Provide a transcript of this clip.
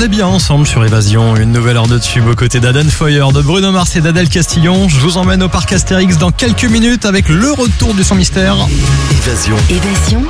est bien ensemble sur Évasion. Une nouvelle heure de tube aux côtés d'Aden Foyer, de Bruno Mars et d'Adèle Castillon. Je vous emmène au parc Astérix dans quelques minutes avec le retour du son mystère. Évasion.